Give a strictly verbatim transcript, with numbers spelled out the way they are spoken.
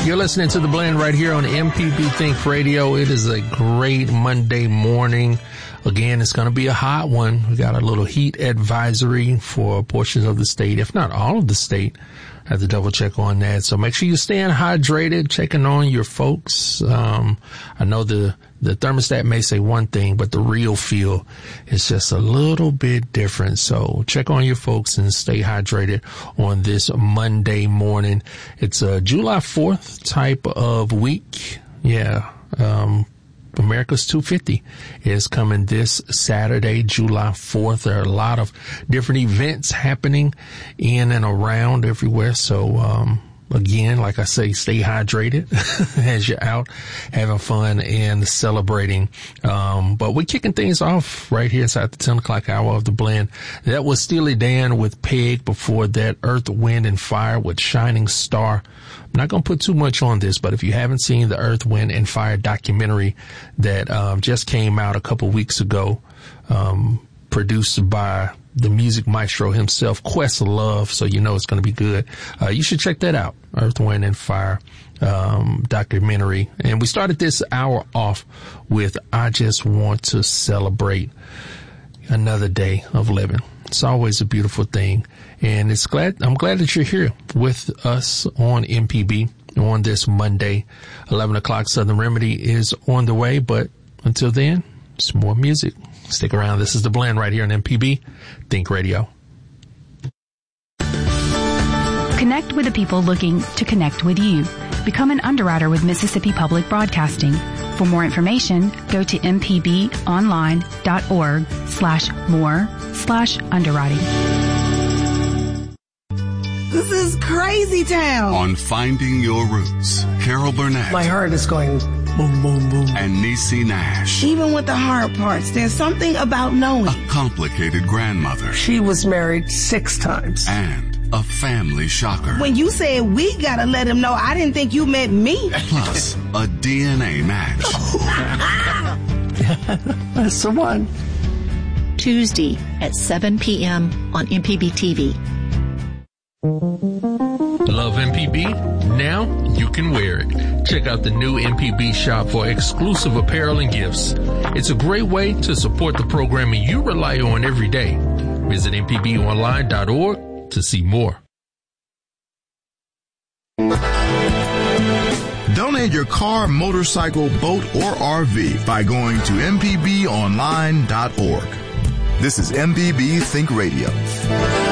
You're listening to The Blend right here on M P B Think Radio. It is a great Monday morning. Again, it's going to be a hot one. We got a little heat advisory for portions of the state, if not all of the state. I have to double check on that. So make sure you're staying hydrated, checking on your folks. Um, I know the, the thermostat may say one thing, but the real feel is just a little bit different. So check on your folks and stay hydrated on this Monday morning. It's a July fourth type of week. Yeah. Um, America's two fifty is coming this Saturday, July fourth. There are a lot of different events happening in and around everywhere. So, um, again, like I say, stay hydrated as you're out having fun and celebrating. Um, but we're kicking things off right here inside the ten o'clock hour of The Blend. That was Steely Dan with Peg. Before that, Earth, Wind, and Fire with Shining Star. I'm not going to put too much on this, but if you haven't seen the Earth, Wind, and Fire documentary that um, just came out a couple weeks ago, um, produced by the music maestro himself, Questlove, so you know it's going to be good. Uh, you should check that out, Earth, Wind, and Fire um, documentary. And we started this hour off with I Just Want to Celebrate Another Day of Living. It's always a beautiful thing. And it's glad, I'm glad that you're here with us on M P B on this Monday. eleven o'clock Southern Remedy is on the way, but until then, it's more music. Stick around. This is The Blend right here on M P B Think Radio. Connect with the people looking to connect with you. Become an underwriter with Mississippi Public Broadcasting. For more information, go to mpbonline.org slash more slash underwriting. This is crazy town. On Finding Your Roots, Carol Burnett. My heart is going boom, boom, boom. And Niecy Nash. Even with the hard parts, there's something about knowing. A complicated grandmother. She was married six times. And a family shocker. When you said we gotta let him know, I didn't think you meant me. Plus, a D N A match. That's the one. Tuesday at seven p.m. on M P B T V. Love M P B? Now you can wear it. Check out the new M P B shop for exclusive apparel and gifts. It's a great way to support the programming you rely on every day. Visit m p b online dot org to see more. Donate your car, motorcycle, boat, or R V by going to m p b online dot org. This is M P B Think Radio.